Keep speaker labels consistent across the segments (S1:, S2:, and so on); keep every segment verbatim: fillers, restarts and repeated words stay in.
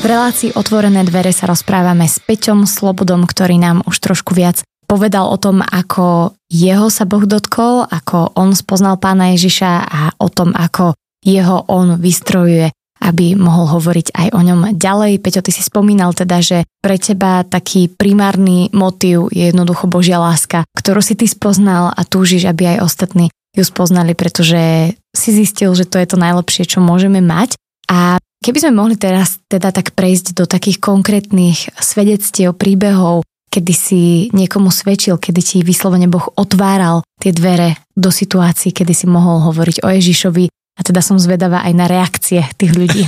S1: V relácii Otvorené dvere sa rozprávame s Peťom Slobodom, ktorý nám už trošku viac povedal o tom, ako jeho sa Boh dotkol, ako on spoznal Pána Ježiša a o tom, ako jeho on vystrojuje, aby mohol hovoriť aj o ňom ďalej. Peťo, ty si spomínal teda, že pre teba taký primárny motív je jednoducho Božia láska, ktorú si ty spoznal a túžiš, aby aj ostatní ju spoznali, pretože si zistil, že to je to najlepšie, čo môžeme mať. A keby sme mohli teraz teda tak prejsť do takých konkrétnych svedectiev, príbehov, kedy si niekomu svedčil, kedy ti vyslovene Boh otváral tie dvere do situácií, kedy si mohol hovoriť o Ježišovi, a teda som zvedavá aj na reakcie tých ľudí.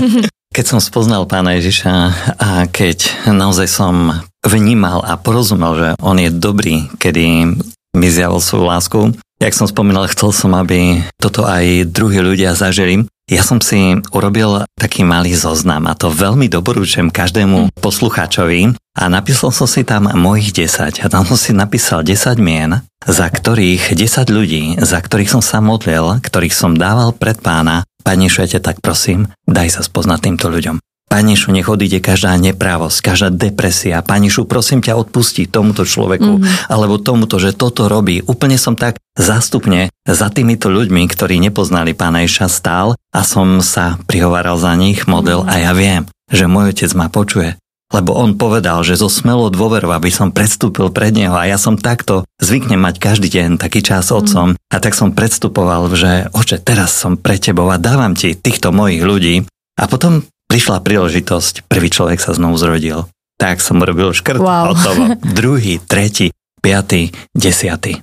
S2: Keď som spoznal Pána Ježiša a keď naozaj som vnímal a porozumel, že on je dobrý, kedy mi zjavil svoju lásku, jak som spomínal, chcel som, aby toto aj druhí ľudia zažili. Ja som si urobil taký malý zoznam a to veľmi doporučujem každému poslucháčovi a napísal som si tam mojich desať a tam som si napísal desať mien, za ktorých desať ľudí, za ktorých som sa modlil, ktorých som dával pred Pána. Pane Ježišu, ja ťa tak prosím, daj sa spoznať týmto ľuďom. Pane Ježišu, nech odíde každá neprávosť, každá depresia. Pane Ježišu, prosím ťa, odpusti tomuto človeku, mm-hmm. alebo tomuto, že toto robí. Úplne som tak zástupne za týmito ľuďmi, ktorí nepoznali Pána Ježiša, stál a som sa prihováral za nich, modlil mm-hmm. a ja viem, že môj otec ma počuje. Lebo on povedal, že zo smelou dôverou, aby som predstúpil pred neho a ja som takto zvyknem mať každý deň taký čas s otcom mm. a tak som predstupoval, že oče, teraz som pre tebou a dávam ti týchto mojich ľudí a potom prišla príležitosť, prvý človek sa znovu zrodil. Tak som robil škrt, wow. Hotovo. Druhý, tretí, piatý, desiatý.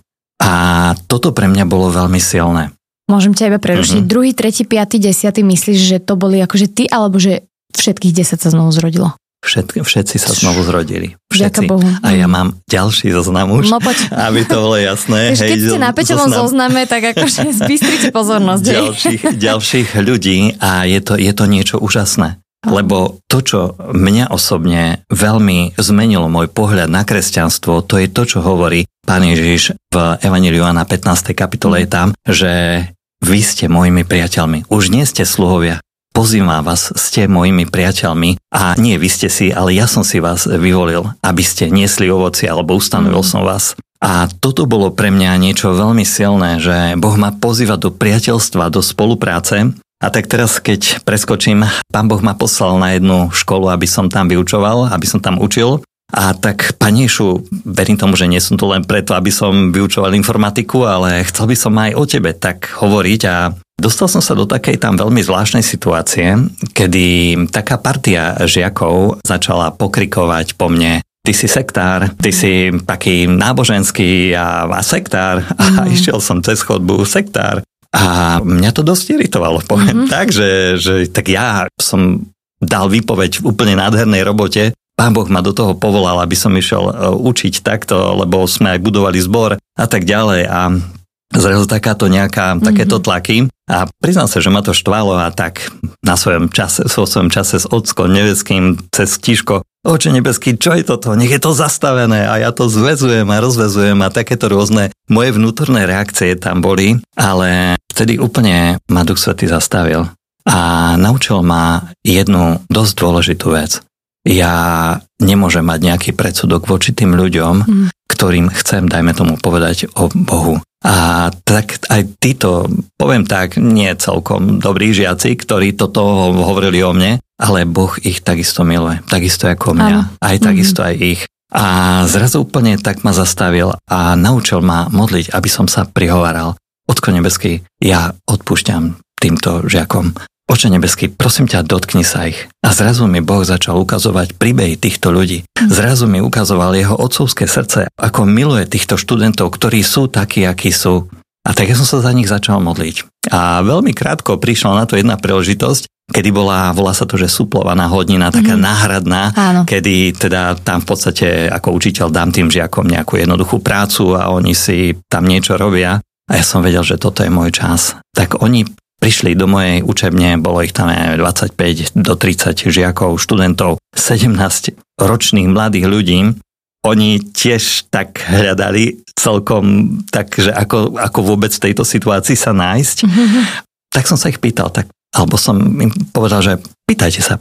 S2: A toto pre mňa bolo veľmi silné.
S1: Môžem ťa iba prerušiť. Mm-hmm. Druhý, tretí, piatý, desiatý, myslíš, že to boli akože ty, alebo že všetkých desať sa znovu zrodilo?
S2: Všetci, všetci sa znovu zrodili. Všetci.
S1: Bohu.
S2: A ja mám ďalší zoznam už,
S1: no, poď.
S2: Aby to bolo jasné.
S1: Keď hej, ste na Peťovom zozname, tak akože zbystrite pozornosť.
S2: Ďalších, ďalších ľudí a je to, je to niečo úžasné. Lebo to, čo mňa osobne veľmi zmenilo môj pohľad na kresťanstvo, to je to, čo hovorí Pán Ježiš v Evanjeliu Jána pätnástej kapitole, je tam, že vy ste mojimi priateľmi. Už nie ste sluhovia. Pozývam vás, ste mojimi priateľmi a nie vy ste si, ale ja som si vás vyvolil, aby ste niesli ovocie, alebo ustanovil mm. som vás. A toto bolo pre mňa niečo veľmi silné, že Boh ma pozýva do priateľstva, do spolupráce. A tak teraz, keď preskočím, Pán Boh ma poslal na jednu školu, aby som tam vyučoval, aby som tam učil. A tak, Pane Ježišu, verím tomu, že nie som tu len preto, aby som vyučoval informatiku, ale chcel by som aj o tebe tak hovoriť a dostal som sa do takej tam veľmi zvláštnej situácie, kedy taká partia žiakov začala pokrikovať po mne: ty si sektár, ty si taký náboženský a, a sektár. A mm. išiel som cez chodbu: sektár. A mňa to dosť iritovalo, poviem mm-hmm. tak, že, že tak ja som dal výpoveď v úplne nádhernej robote. Pán Boh ma do toho povolal, aby som išiel učiť takto, lebo sme aj budovali zbor a tak ďalej. A zrazu takáto nejaká, mm-hmm. takéto tlaky. A priznám sa, že ma to štvalo a tak na svojom čase, vo svojom čase s Ockom nebeským cez tíško: Oče nebeský, čo je toto? Nech je to zastavené. A ja to zväzujem a rozväzujem a takéto rôzne moje vnútorné reakcie tam boli. Ale vtedy úplne ma Duch Svätý zastavil a naučil ma jednu dosť dôležitú vec. Ja nemôžem mať nejaký predsudok voči tým ľuďom, mm. ktorým chcem, dajme tomu, povedať o Bohu. A tak aj títo, poviem tak, nie celkom dobrí žiaci, ktorí toto hovorili o mne, ale Boh ich takisto miluje, takisto ako mňa, ano. Aj takisto mm-hmm. aj ich. A zrazu úplne tak ma zastavil a naučil ma modliť, aby som sa prihováral: Otko nebeský, ja odpúšťam týmto žiakom. Oče nebeský, prosím ťa, dotkni sa ich. A zrazu mi Boh začal ukazovať príbehy týchto ľudí. Zrazu mi ukazoval jeho otcovské srdce, ako miluje týchto študentov, ktorí sú takí, akí sú. A tak ja som sa za nich začal modliť. A veľmi krátko prišla na to jedna príležitosť, kedy bola, volá sa to, že suplovaná hodina, taká mm. náhradná, Áno. kedy teda tam v podstate ako učiteľ dám tým žiakom nejakú jednoduchú prácu a oni si tam niečo robia. A ja som vedel, že toto je môj čas. Tak oni prišli do mojej učebne, bolo ich tam dvadsaťpäť do tridsať žiakov, študentov, sedemnásť ročných mladých ľudí. Oni tiež tak hľadali celkom tak, že ako, ako vôbec v tejto situácii sa nájsť. Mm-hmm. Tak som sa ich pýtal, tak, alebo som im povedal, že pýtajte sa,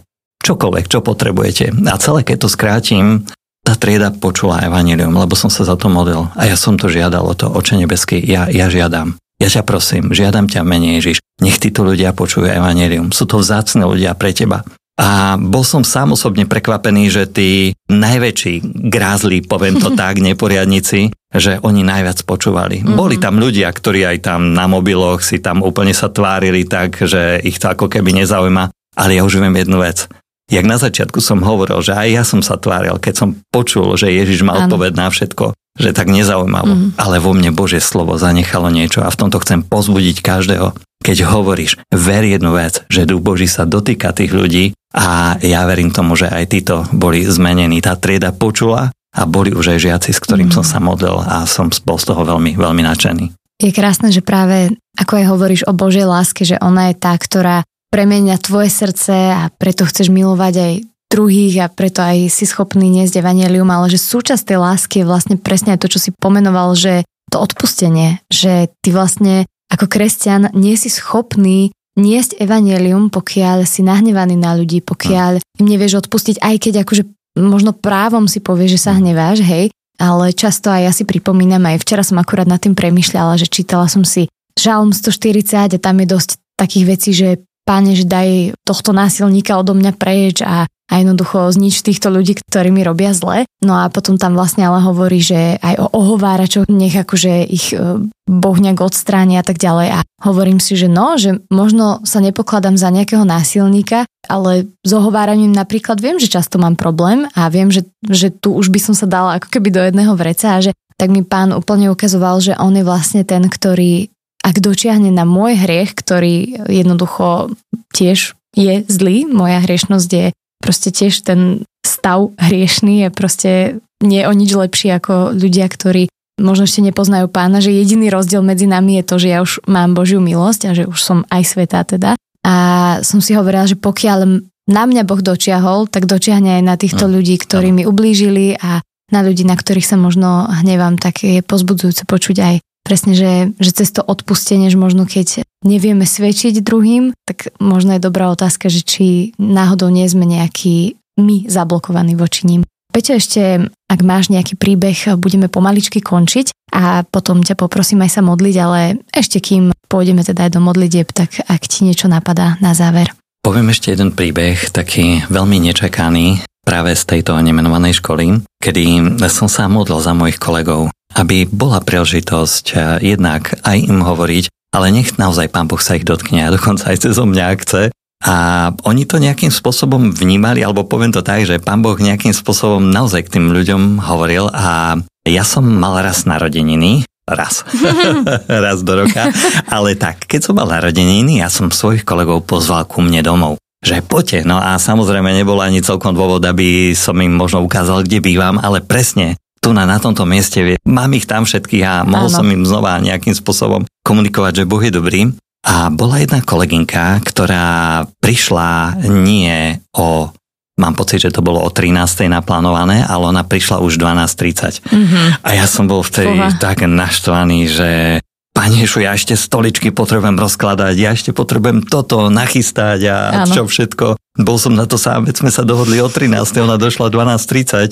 S2: čokoľvek, čo potrebujete. A celé, keď to skrátim, tá trieda počula evanjelium, lebo som sa za to modlil. A ja som to žiadal o to, Oče nebeský, ja, ja žiadam. Ja ťa prosím, žiadam ťa v mene Ježiš. Nech títo ľudia počujú evanjelium. Sú to vzácne ľudia pre teba. A bol som sám osobne prekvapený, že tí najväčší grázli, poviem to tak, neporiadnici, že oni najviac počúvali. Mm-hmm. Boli tam ľudia, ktorí aj tam na mobiloch si tam úplne sa tvárili tak, že ich to ako keby nezaujíma. Ale ja už viem jednu vec. Jak na začiatku som hovoril, že aj ja som sa tváril, keď som počul, že Ježiš má odpoveď na všetko, že tak nezaujímavo. Mm-hmm. Ale vo mne Božie slovo zanechalo niečo a v tomto chcem pozbudiť každého. Keď hovoríš, ver jednu vec, že Duch Boží sa dotýka tých ľudí a ja verím tomu, že aj títo boli zmenení. Tá trieda počula a boli už aj žiaci, s ktorým mm-hmm. som sa modlil a som bol z toho veľmi, veľmi nadšený.
S1: Je krásne, že práve ako aj hovoríš o Božej láske, že ona je tá, ktorá premenia tvoje srdce a preto chceš milovať aj druhých a preto aj si schopný niesť evanjelium, ale že súčasť tej lásky je vlastne presne aj to, čo si pomenoval, že to odpustenie, že ty vlastne ako kresťan nie si schopný niesť evanjelium, pokiaľ si nahnevaný na ľudí, pokiaľ im nevieš odpustiť, aj keď akože možno právom si povieš, že sa hneváš, hej, ale často aj ja si pripomínam, aj včera som akurát nad tým premýšľala, že čítala som si Žalm stoštyridsať a tam je dosť takých vecí, že Páne, že daj tohto násilníka odo mňa preč a, a jednoducho znič týchto ľudí, ktorí mi robia zle. No a potom tam vlastne ale hovorí, že aj o ohováračoch nech akože ich Boh nejak odstráni a tak ďalej. A hovorím si, že no, že možno sa nepokladám za nejakého násilníka, ale s ohováraním napríklad viem, že často mám problém a viem, že, že tu už by som sa dala ako keby do jedného vreca a že tak mi Pán úplne ukazoval, že on je vlastne ten, ktorý ak dočiahne na môj hriech, ktorý jednoducho tiež je zlý, moja hriešnosť je proste tiež ten stav hriešný, je proste nie o nič lepší ako ľudia, ktorí možno ešte nepoznajú Pána, že jediný rozdiel medzi nami je to, že ja už mám Božiu milosť a že už som aj svätá teda. A som si hovorila, že pokiaľ na mňa Boh dočiahol, tak dočiahne aj na týchto ľudí, ktorí mi ublížili a na ľudí, na ktorých sa možno hnevám, tak je pozbudzujúce počuť aj presne, že, že cez to odpustenie, že možno keď nevieme svedčiť druhým, tak možno je dobrá otázka, že či náhodou nie sme nejaký my zablokovaní voči ním. Peťo, ešte ak máš nejaký príbeh, budeme pomaličky končiť a potom ťa poprosím aj sa modliť, ale ešte kým pôjdeme teda aj do modlitieb, tak ak ti niečo napadá na záver.
S2: Poviem ešte jeden príbeh, taký veľmi nečakaný, práve z tejto nemenovanej školy, kedy som sa modlil za mojich kolegov, aby bola príležitosť jednak aj im hovoriť, ale nech naozaj Pán Boh sa ich dotkne a dokonca aj cez mňa chce. A oni to nejakým spôsobom vnímali, alebo poviem to tak, že Pán Boh nejakým spôsobom naozaj k tým ľuďom hovoril a ja som mal raz narodeniny, raz, raz do roka, ale tak, keď som mal narodeniny, ja som svojich kolegov pozval ku mne domov. Že poďte, no a samozrejme nebol ani celkom dôvod, aby som im možno ukázal, kde bývam, ale presne tu na, na tomto mieste, mám ich tam všetkých a mohol Áno. som im znova nejakým spôsobom komunikovať, že Boh je dobrý. A bola jedna kolegynka, ktorá prišla nie o, mám pocit, že to bolo o trinástej naplánované, ale ona prišla už dvanásť tridsať. Mm-hmm. A ja som bol vtedy Fúha. tak naštvaný, že Pane Ježišu, ja ešte stoličky potrebujem rozkladať, ja ešte potrebujem toto nachystať a Áno. čo všetko. Bol som na to sám, veď sme sa dohodli o trinástej, ona došla dvanásť tridsať.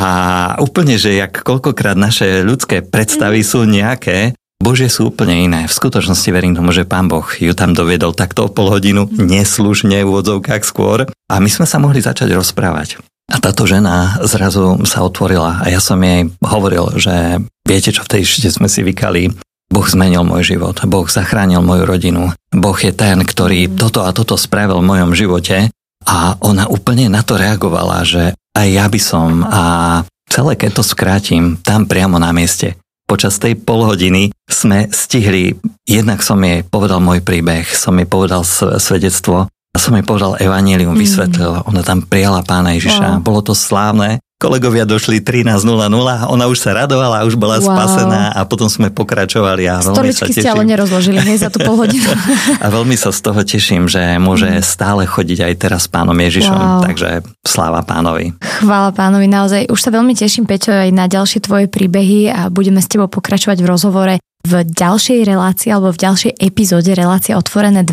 S2: A úplne, že jak koľkokrát naše ľudské predstavy sú nejaké, Božie sú úplne iné. V skutočnosti verím tomu, že Pán Boh ju tam doviedol takto o pol hodinu, neslušne v úvodzovkách skôr. A my sme sa mohli začať rozprávať. A táto žena zrazu sa otvorila a ja som jej hovoril, že viete čo, v tej ešte sme si vykali, Boh zmenil môj život, Boh zachránil moju rodinu, Boh je ten, ktorý toto a toto spravil v mojom živote. A ona úplne na to reagovala, že aj ja by som a celé keď to skrátim, tam priamo na mieste. Počas tej polhodiny sme stihli, jednak som jej povedal môj príbeh, som jej povedal svedectvo a som jej povedal evanjelium, vysvetlil. Ona tam prijala Pána Ježiša, wow. Bolo to slávne. Kolegovia došli trinásť nula nula, ona už sa radovala, už bola wow. spasená a potom sme pokračovali a veľmi sa teším. Stoličky ste ale nerozložili, hej, za tú polhodinu. A veľmi sa z toho teším, že môže mm. stále chodiť aj teraz s Pánom Ježišom, wow. takže sláva Pánovi. Chvála
S1: Pánovi, naozaj. Už sa veľmi teším, Peťo, aj na ďalšie tvoje príbehy a budeme s tebou pokračovať v rozhovore v ďalšej relácii alebo v ďalšej epizóde relácie Otvorené dvere.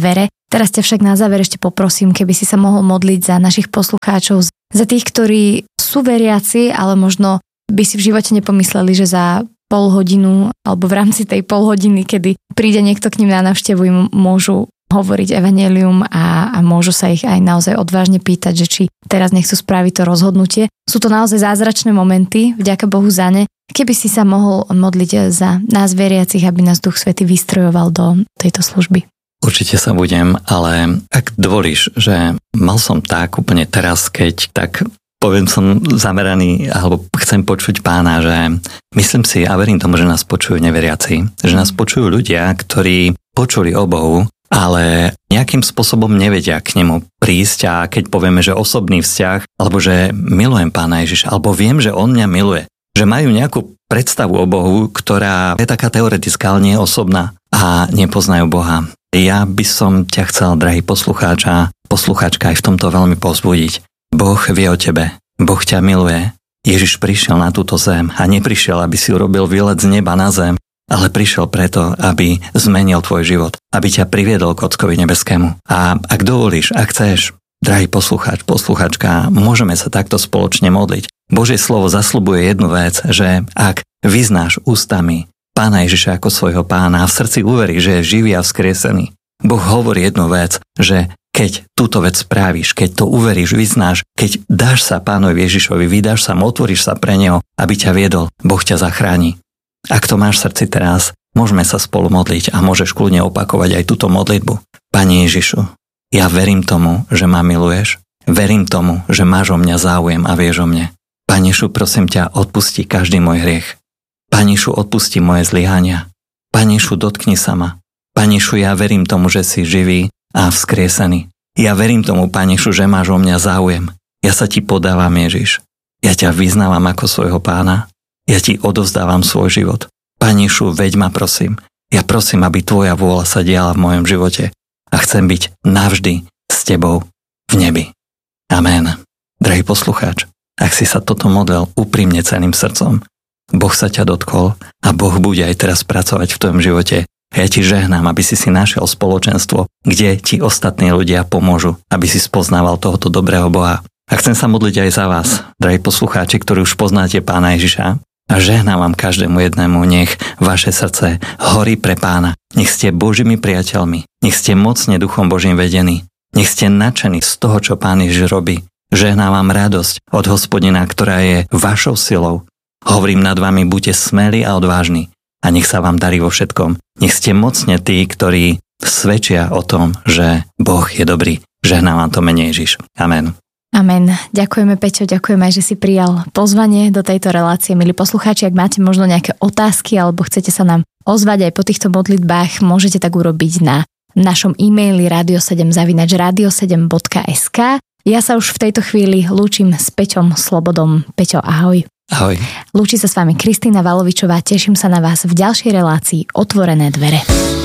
S1: Teraz ťa však na záver ešte poprosím, keby si sa mohol modliť za našich poslucháčov, za tých, ktorí sú veriaci, ale možno by si v živote nepomysleli, že za pol hodinu alebo v rámci tej pol hodiny, kedy príde niekto k ním na návštevu, im môžu hovoriť evanjelium a, a môžu sa ich aj naozaj odvážne pýtať, že či teraz nechcú spraviť to rozhodnutie. Sú to naozaj zázračné momenty, vďaka Bohu za ne. Keby si sa mohol modliť za nás veriacich, aby nás Duch Svätý vystrojoval do tejto služby.
S2: Určite sa budem, ale ak dovolíš, že mal som tak úplne teraz, keď tak poviem, som zameraný, alebo chcem počuť Pána, že myslím si a verím tomu, že nás počujú neveriaci, že nás počujú ľudia, ktorí počuli o Bohu, ale nejakým spôsobom nevedia k nemu prísť a keď povieme, že osobný vzťah, alebo že milujem Pána Ježiša, alebo viem, že on mňa miluje, že majú nejakú predstavu o Bohu, ktorá je taká teoretická, ale nie je osobná a nepoznajú Boha. Ja by som ťa chcel, drahý poslucháča, poslucháčka, aj v tomto veľmi povzbudiť. Boh vie o tebe, Boh ťa miluje. Ježiš prišiel na túto zem a neprišiel, aby si urobil výlet z neba na zem, ale prišiel preto, aby zmenil tvoj život, aby ťa priviedol k Otcovi nebeskému. A ak dovolíš, ak chceš, drahý poslucháč, poslucháčka, môžeme sa takto spoločne modliť. Božie slovo zasľubuje jednu vec, že ak vyznáš ústami Pána Ježiša ako svojho Pána a v srdci uveríš, že je živý a vzkriesený, Boh hovorí jednu vec, že keď túto vec spravíš, keď to uveríš, vyznáš, keď dáš sa Pánovi Ježišovi, vydáš sa, otvoríš sa pre Neho, aby ťa viedol, Boh ťa zachráni. Ak to máš v srdci teraz, môžeme sa spolu modliť a môžeš kľudne opakovať aj túto modlitbu. Pane Ježišu, ja verím tomu, že ma miluješ, verím tomu, že máš o mňa záujem a vieš o mne. Pane Ježišu, prosím ťa, odpusti každý môj hriech. Pane Ježišu, odpusti moje zlyhania. Pane Ježišu, dotkni sa ma. Pane Ježišu, ja verím tomu, že si živý a vzkriesený. Ja verím tomu, Pane Ježišu, že máš o mňa záujem. Ja sa ti podávam, Ježiš. Ja ťa vyznávam ako svojho Pána. Ja ti odovzdávam svoj život. Pane Ježišu, veď ma prosím. Ja prosím, aby tvoja vôľa sa diala v mojom živote a chcem byť navždy s tebou v nebi. Amen. Drahý poslucháč, ak si sa toto modlil úprimne celým srdcom, Boh sa ťa dotkol a Boh bude aj teraz pracovať v tvojom živote. Ja ti žehnám, aby si si našiel spoločenstvo, kde ti ostatní ľudia pomôžu, aby si spoznával tohoto dobrého Boha. A chcem sa modliť aj za vás, drahí poslucháči, ktorí už poznáte Pána Ježiša. A žehnám vám každému jednému, nech vaše srdce horí pre Pána. Nech ste Božími priateľmi, nech ste mocne Duchom Božím vedení. Nech ste nadšení z toho, čo Pán Ježiš robí. Žehnám vám radosť od Hospodina, ktorá je vašou silou. Hovorím nad vami, buďte smelí a odvážni a nech sa vám darí vo všetkom. Nech ste mocne tí, ktorí svedčia o tom, že Boh je dobrý. Žehnám vám to mene Ježiš. Amen.
S1: Amen. Ďakujeme, Peťo, ďakujeme aj, že si prijal pozvanie do tejto relácie. Milí poslucháči, ak máte možno nejaké otázky alebo chcete sa nám ozvať aj po týchto modlitbách, môžete tak urobiť na našom e-maili radio sedem zavináč radio sedem bodka es ká. Ja sa už v tejto chvíli lúčim s Peťom Slobodom. Peťo, ahoj.
S2: Ahoj.
S1: Lúči sa s vami Kristýna Valovičová. Teším sa na vás v ďalšej relácii Otvorené dvere.